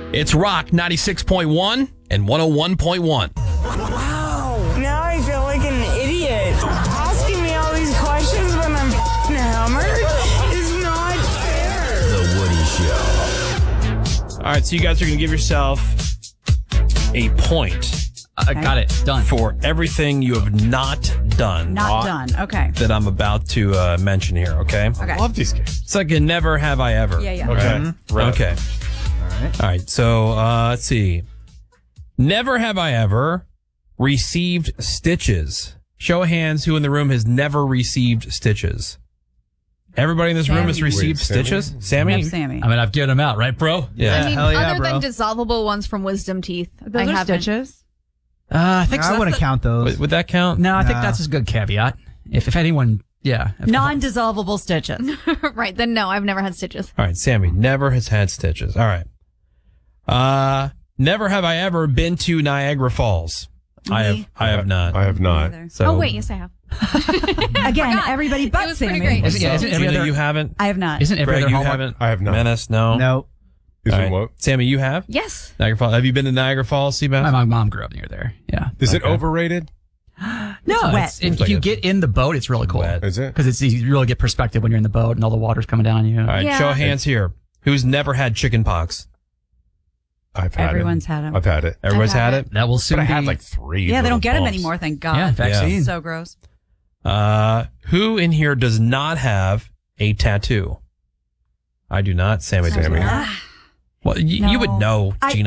It's Rock 96.1 and 101.1. Wow. Now I feel like an idiot. Asking me all these questions when I'm hammered is not fair. The Woody Show. All right, so you guys are going to give yourself a point Got it. Done. for everything you have not done. Not done. Okay. That I'm about to mention here, okay? Okay. I love these games. It's like a never have I ever. Yeah. Okay. Right. Okay. right. All right. So let's see. Never have I ever received stitches. Show of hands who in the room has never received stitches. Everybody in this room has received Sammy? stitches? Sammy? Yep, Sammy. I mean, I've given them out, right, bro? Yeah. I mean, hell yeah, other bro. than dissolvable ones from wisdom teeth, Those I are haven't. stitches. I think so. I wouldn't count those. Would that count? No, I think that's a good caveat. If anyone, yeah. Non-dissolvable stitches. Right, then no, I've never had stitches. All right. Sammy never has had stitches. All right. Never have I ever been to Niagara Falls. I have not. I have not. So, Oh, wait, yes, I have. Again, forgot. everybody It but was pretty Sammy. great. Isn't every Gina, other, you haven't? I have not. isn't every Greg, other you Hallmark? haven't? I have not. Menace, no. No. Is All it right. what? Sammy, you have? Yes. Niagara Falls. Have you been to Niagara Falls, Seabass? My mom grew up near there. Yeah. Is it Okay. overrated? No, wet. if you get in the boat, it's really cool. Wet. Is it? Because you really get perspective when you're in the boat and all the water's coming down on you. All right. Yeah. Show of hands here. Who's never had chicken pox? I've had Everyone's it. had them. I've had it. Everybody's I've had had it? That will soon But I be. had like 3. Yeah, they don't get them bumps. anymore, thank God. Yeah, vaccine. So gross. Who in here does not have a tattoo? I do not. Sammy. Sammy. Well, you would know, I- Gina.